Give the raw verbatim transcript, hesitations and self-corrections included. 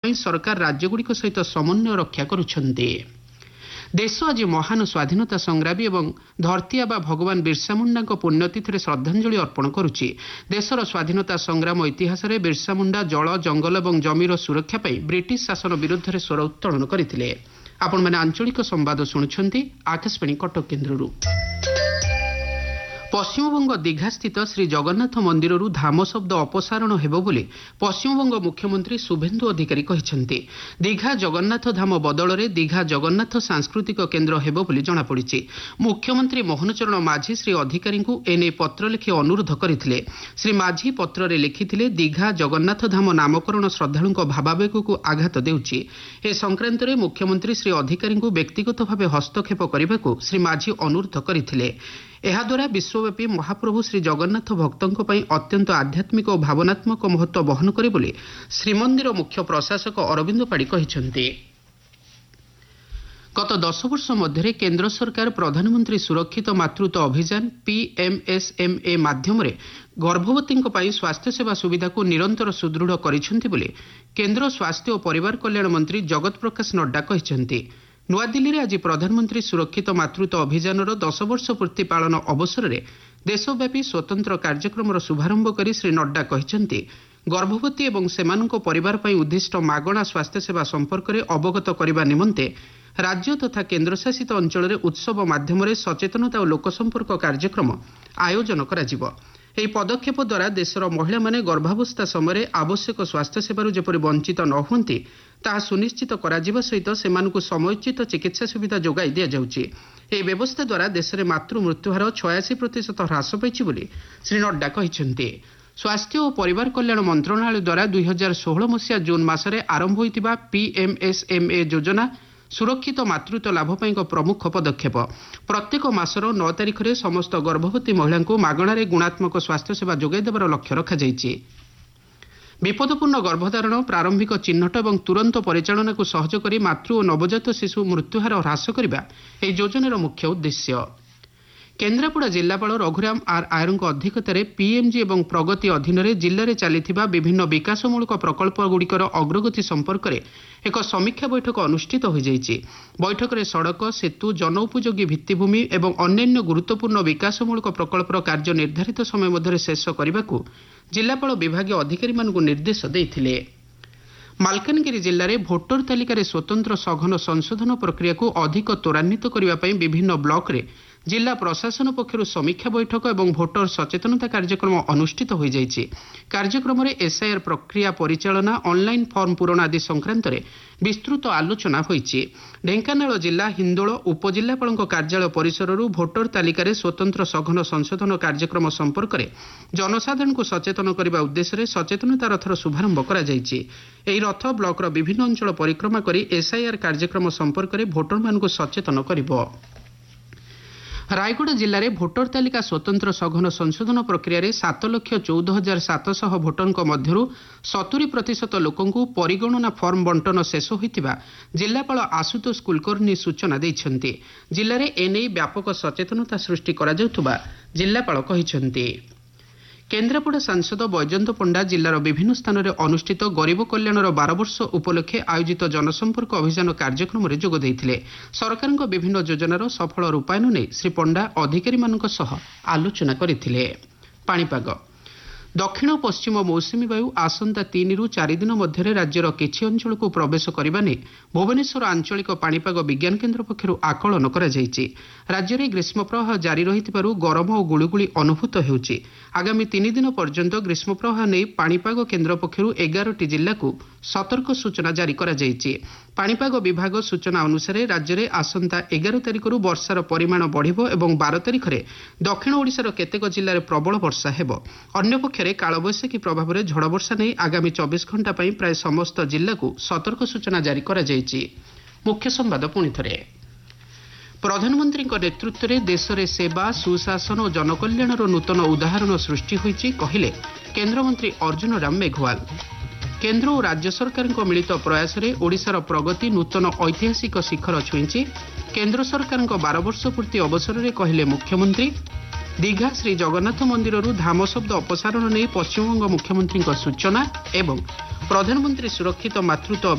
सरकार राज्यगुड़िक सहित समन्वय रक्षा करुछन्ति। देश आज महान स्वाधीनता संग्रामी एवं धरती आबा भगवान बिरसा मुंडा पुण्यतिथि श्रद्धांजलि अर्पण करुछि। देशर स्वाधीनता संग्राम इतिहास में बिरसा मुंडा जल जंगल और जमीर सुरक्षा पर ब्रिटिश शासन विरुद्ध स्वर उत्तोलन करथिले। आपण माने आंचलिक संवाद शुणुछन्ति आकाशवाणी कटक केन्द्ररू। पश्चिमबंग दीघास्थित श्री जगन्नाथ मंदिर धाम शब्द अपसारण हेबो बोली पश्चिमबंग मुख्यमंत्री शुभेन्दु अधिकारी कहिसेंति। दीघा जगन्नाथ धाम बदल दीघा जगन्नाथ सांस्कृतिक केन्द्र हेबो बोली जଣାपड़िछि। मुख्यमंत्री मोहन चरण माझी श्री अधिकारी को एने पत्र लिखि अनुरोध करथिले। श्री माझी पत्र रे लिखिथिले दीघा जगन्नाथ धाम नामकरण श्रद्धालुंक भावावेग को आघात देउछि। ए संक्रांत रे मुख्यमंत्री श्री अधिकारी को व्यक्तिगत भावे हस्तक्षेप करबाकू श्री माझी अनुरोध करथिले। एहाद्वारा विश्वव्यापी महाप्रभु श्री जगन्नाथ भक्तों पर अत्यंत आध्यात्मिक और भावनात्मक महत्व बहन करे बोली श्रीमंदिर मुख्य प्रशासक अरविंद पाड़ी कहिसेंति। गत दस वर्ष मध्य केन्द्र सरकार प्रधानमंत्री सुरक्षित मातृत्व अभियान पीएमएसएमए माध्यम गर्भवती स्वास्थ्य सेवा सुविधा को निरंतर सुदृढ़ करिसेंति बोली केन्द्र स्वास्थ्य और परिवार कल्याण मंत्री जगत प्रकाश नड्डा कहिसेंति। नुआदिल्ली में आज प्रधानमंत्री सुरक्षित मातृत्व अभियान दस वर्ष पूर्ति पालन अवसर में देशव्यापी स्वतंत्र कार्यक्रम शुभारंभ कर श्री नड्डा कहिसेंति गर्भवती और सेमानक परिवार पर उद्दिष्ट मागणा स्वास्थ्य सेवा संपर्क में अवगत करने निमंते राज्य तथा केन्द्रशासित अंचल उत्सव माध्यम सचेतनता और लोकसंपर्क कार्यक्रम आयोजन करा। ଏହି ପଦକ୍ଷେପ ଦ୍ୱାରା ଦେଶର ମହିଳାମାନେ ଗର୍ଭାବସ୍ଥା ସମୟରେ ଆବଶ୍ୟକ ସ୍ୱାସ୍ଥ୍ୟ ସେବାରୁ ଯେପରି ବଞ୍ଚିତ ନ ହୁଅନ୍ତି ତାହା ସୁନିଶ୍ଚିତ କରାଯିବା ସହିତ ସେମାନଙ୍କୁ ସମୟୋଚିତ ଚିକିତ୍ସା ସୁବିଧା ଯୋଗାଇ ଦିଆଯାଉଛି। ଏହି ବ୍ୟବସ୍ଥା ଦ୍ୱାରା ଦେଶରେ ମାତୃ ମୃତ୍ୟୁହାର ଛୟାଅଶୀ ପ୍ରତିଶତ ହ୍ରାସ ପାଇଛି ବୋଲି ଶ୍ରୀ ନଡ୍ଡା କହିଛନ୍ତି। ସ୍ୱାସ୍ଥ୍ୟ ଓ ପରିବାର କଲ୍ୟାଣ ମନ୍ତ୍ରଣାଳୟ ଦ୍ୱାରା ଦୁଇ ହଜାର ଷୋହଳ ମସିହା ଜୁନ୍ ମାସରେ ଆରମ୍ଭ ହୋଇଥିବା ପିଏମ୍ଏସ୍ଏମ୍ଏ ଯୋଜନା सुरक्षित मातृत्व लाभ एक प्रमुख पदक्षेप। प्रत्येक मासर नौ तारिख में समस्त गर्भवती महिला को मागणारे गुणात्मक स्वास्थ्य सेवा जोगाई देवार लक्ष्य रखाଯାଇଛି। विपदपूर्ण गर्भधारण प्रारंभिक चिन्हट और तुरंत परिचालना को सहज कर मातृ और नवजात शिशु मृत्युहार ह्रास करने यह योजनार मुख्य उद्देश्य। केन्द्रापड़ा जिलापाल रघुराम आर आयर अध्यक्षतार पीएमजी और प्रगति अधीन जिले में चली विभिन्न विकासमूलक प्रकल्पगुड़िकर अग्रगति संपर्क में एक समीक्षा बैठक अनुष्ठित हो जाइछि। बैठक में सड़क सेतु जनउपयोगी भित्तिभूमि और अन्यान्य गुरुत्वपूर्ण विकासमूलक प्रकल्पर कार्य निर्धारित समय मध्य शेष करने को जिलापाल विभाग अधिकारी निर्देश देते। मालकानगिरी जिले में भोटर तालिकार स्वतंत्र सघन संशोधन प्रक्रिया को अधिक त्वरान्वित करने विभिन्न ब्लॉक रे जिला प्रशासन पक्षर समीक्षा बैठक और भोटर सचेतनता कार्यक्रम अनुष्ठित हो जाइछि। कार्यक्रम में एसआईआर प्रक्रिया परिचालना ऑनलाइन फॉर्म पूरण आदि संक्रांत में विस्तृत आलोचना होइछि। ढेंकानाल जिला हिंदोल उपजिल्लापाल कार्यालय परिसर भोटर तालिकार स्वतंत्र सघन संशोधन कार्यक्रम संपर्क में जनसाधारण को सचेतन करने उद्देश्य सचेतनता रथर शुभारंभ करा जाइछि। एही रथ ब्लॉक विभिन्न अंचल परिक्रमा कर एसआईआर कार्यक्रम संपर्क में भोटर मान सचेतन करिबो। रायगढ़ जिले में भोटर तालिका स्वतंत्र सघन संशोधन प्रक्रिया रे सात लक्ष चौदह हजार सातशह भोटर मध्य सतुरी प्रतिशत लोकंकु परिगणना फॉर्म बंटन शेष होइतिबा जिलापाल आशुतोष कुलकर्णी सूचना दैछन्ति। जिले में एने व्यापक सचेतनता सृष्टि करा जाउथुबा जिलापाल कहिछन्ति। केन्द्रापड़ा सांसद बैजयंत पंडा जिलार विभिन्न स्थान में अनुष्ठित गरीब कल्याणर बार वर्ष उपलक्षे आयोजित जनसंपर्क अभियान कार्यक्रम में जोग देइथिले। सरकारक विभिन्न योजनार सफल रूपायन नहीं श्री पंडा अधिकारी मानक सह आलोचना करथिले। पाणीपाग दक्षिण पश्चिम मौसुमी वायु आसंता तीन रु चार दिन मध्य राज्यर किछि अंचल को प्रवेश करने नहीं भुवनेश्वर आंचलिक पाणीपाग विज्ञान केन्द्र पक्षर आकलन करा जायछि। राज्य में ग्रीष्म प्रवाह जारी रहिथिबारु गरम और गुळुगुळी अनुभूत हेउछि। आगामी तीन दिन पर्यंत ग्रीष्म प्रवाह नहीं पाणीपाग केन्द्र पक्षर एगारटी जिला को सतर्क सूचना जारी करा जायछि। पाणीपाग विभाग सूचना अनुसार राज्य में आसंता एगार तारिखर वर्षार परिमाण बढ़िबो एवं बार तारिख में दक्षिण ओडिशार केतेक जिले में प्रबल वर्षा हेबो। अन्य पक्षरे कालबैशाखी प्रभाव में झड़ वर्षा नहीं आगामी चौबीस घंटा पर प्राय समस्त जिला को सतर्क सूचना जारी करा जायछि। मुख्य संवाद पुणी थरे प्रधानमंत्री नेतृत्व में देश में सेवा सुशासन और जनकल्याणर नूतन उदाहरण सृष्टि होइछि कहिले केन्द्रमंत्री अर्जुन राम मेघवाल। केन्द्र और राज्य सरकार मिलित प्रयास में ओडिशार प्रगति नूतन ऐतिहासिक शिखर छुईंछि। केन्द्र सरकार बार वर्ष पूर्ति अवसर में कहले मुख्यमंत्री। दीघा श्री जगन्नाथ मंदिर धाम शब्द अपसारण नहीं पश्चिमबंग मुख्यमंत्री सूचना एवं प्रधानमंत्री सुरक्षित मातृत्व